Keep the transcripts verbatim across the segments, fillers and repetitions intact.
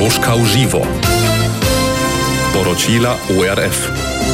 Troszka Uživo. Poročila U R F.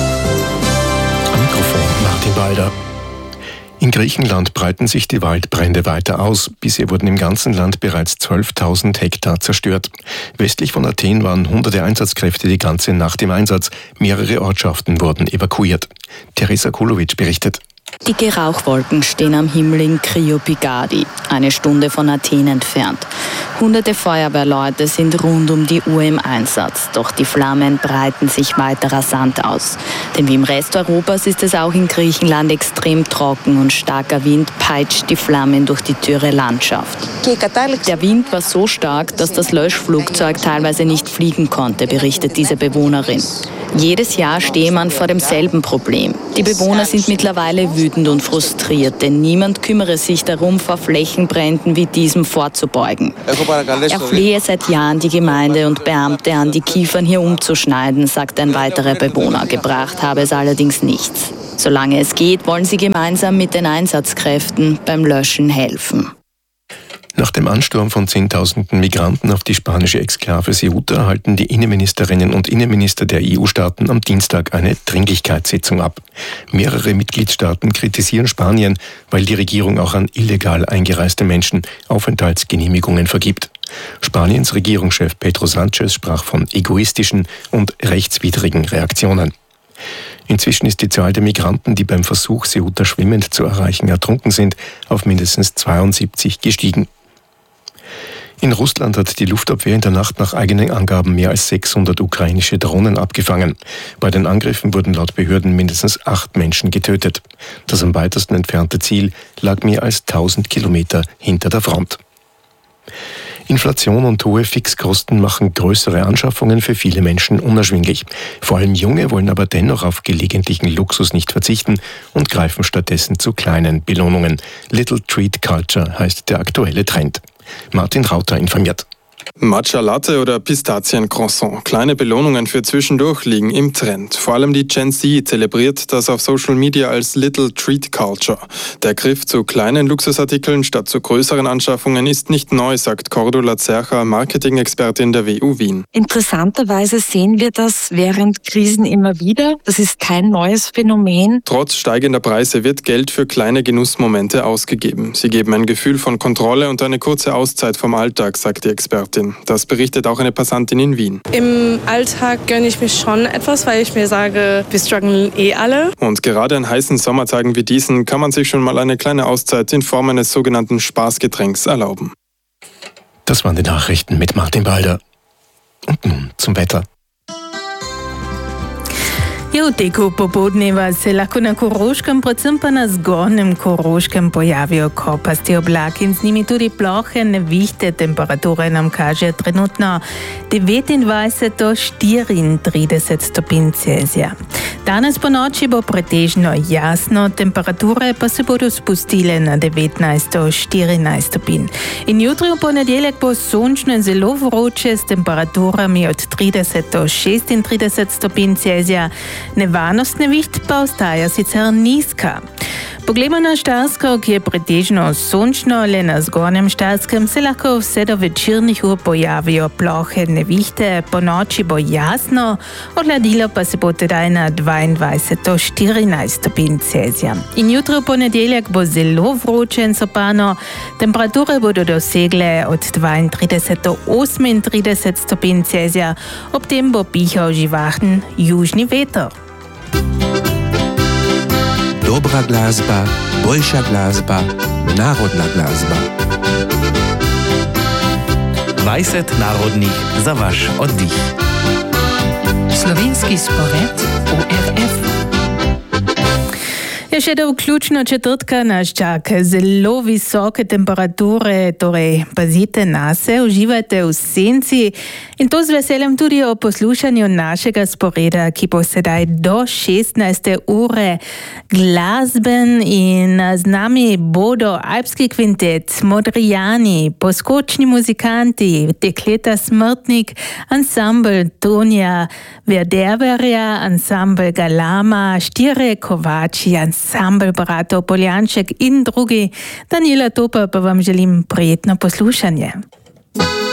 Am Mikrofon Martin Balder. In Griechenland breiten sich die Waldbrände weiter aus. Bisher wurden im ganzen Land bereits zwölftausend Hektar zerstört. Westlich von Athen waren hunderte Einsatzkräfte die ganze Nacht im Einsatz. Mehrere Ortschaften wurden evakuiert. Teresa Kulovic berichtet. Dicke Rauchwolken stehen am Himmel in Kriopigadi, eine Stunde von Athen entfernt. Hunderte Feuerwehrleute sind rund um die Uhr im Einsatz, doch die Flammen breiten sich weiter rasant aus. Denn wie im Rest Europas ist es auch in Griechenland extrem trocken und starker Wind peitscht die Flammen durch die dürre Landschaft. Der Wind war so stark, dass das Löschflugzeug teilweise nicht fliegen konnte, berichtet diese Bewohnerin. Jedes Jahr stehe man vor demselben Problem. Die Bewohner sind mittlerweile wütend und frustriert, denn niemand kümmere sich darum, vor Flächenbränden wie diesem vorzubeugen. Er flehe seit Jahren die Gemeinde und Beamte an, die Kiefern hier umzuschneiden, sagt ein weiterer Bewohner. Gebracht habe es allerdings nichts. Solange es geht, wollen sie gemeinsam mit den Einsatzkräften beim Löschen helfen. Nach dem Ansturm von Zehntausenden Migranten auf die spanische Exklave Ceuta halten die Innenministerinnen und Innenminister der E U-Staaten am Dienstag eine Dringlichkeitssitzung ab. Mehrere Mitgliedstaaten kritisieren Spanien, weil die Regierung auch an illegal eingereiste Menschen Aufenthaltsgenehmigungen vergibt. Spaniens Regierungschef Pedro Sánchez sprach von egoistischen und rechtswidrigen Reaktionen. Inzwischen ist die Zahl der Migranten, die beim Versuch, Ceuta schwimmend zu erreichen, ertrunken sind, auf mindestens zweiundsiebzig gestiegen. In Russland hat die Luftabwehr in der Nacht nach eigenen Angaben mehr als sechshundert ukrainische Drohnen abgefangen. Bei den Angriffen wurden laut Behörden mindestens acht Menschen getötet. Das am weitesten entfernte Ziel lag mehr als tausend Kilometer hinter der Front. Inflation und hohe Fixkosten machen größere Anschaffungen für viele Menschen unerschwinglich. Vor allem Junge wollen aber dennoch auf gelegentlichen Luxus nicht verzichten und greifen stattdessen zu kleinen Belohnungen. Little Treat Culture heißt der aktuelle Trend. Martin Rauter informiert. Matcha Latte oder Pistaziencroissant. Kleine Belohnungen für zwischendurch liegen im Trend. Vor allem die Gen Z zelebriert das auf Social Media als Little Treat Culture. Der Griff zu kleinen Luxusartikeln statt zu größeren Anschaffungen ist nicht neu, sagt Cordula Zercher, Marketing-Expertin der W U Wien. Interessanterweise sehen wir das während Krisen immer wieder. Das ist kein neues Phänomen. Trotz steigender Preise wird Geld für kleine Genussmomente ausgegeben. Sie geben ein Gefühl von Kontrolle und eine kurze Auszeit vom Alltag, sagt die Expertin. Das berichtet auch eine Passantin in Wien. Im Alltag gönne ich mich schon etwas, weil ich mir sage, wir strugglen eh alle. Und gerade an heißen Sommertagen wie diesen kann man sich schon mal eine kleine Auszeit in Form eines sogenannten Spaßgetränks erlauben. Das waren die Nachrichten mit Martin Balder. Und nun zum Wetter. Je v teku popoldneva se lahko na Koroškem, predvsem pa na zgornjem Koroškem pojavijo kopasti oblaki in z njimi tudi plohe nevihte. Temperature nam kaže trenutno devetindvajset do štiriintrideset stopinj Celzija. Danes po noči bo pretežno jasno, temperature pa se bodo spustile na devetnajst do štirinajst stopinj. In jutri v ponedeljek bo sončno in zelo vroče s temperaturami od trideset do šestintrideset stopinj Celzija. Nevarnost neviht pa ostaja sicer nizka. Poglejmo na Štajersko, ki je pretežno sončno, le na zgornjem Štajerskem se lahko vse do večernih ur pojavijo plohe nevihte, po noči bo jasno, ohladilo pa se bo tedaj na dvaindvajset do štirinajst stopinj Celzija. In jutro v ponedeljek bo zelo vroče in sopano, temperature bodo dosegle od dvaintrideset do osemintrideset stopinj Celzija, ob tem bo pihal živahen južni veter. Dobra glazba, boljša glazba, narodna glazba. dvajset narodnih za vaš oddih. Slovenski spored U R F. Je še do vključno četrtka nas čaka zelo visoke temperature, torej pazite nase, uživajte v senci in to z veseljem tudi o poslušanju našega sporeda, ki bo sedaj do šestnajste ure glasben in z nami bodo Alpski kvintet, Modrijani, poskočni muzikanti, Dekleta Smrtnik, ansambl Tonja Verderverja, ansambl Galama, Štirje Kovači, ansambl bratov Poljanček in drugi. Daniela Topa pa vam želim prijetno poslušanje.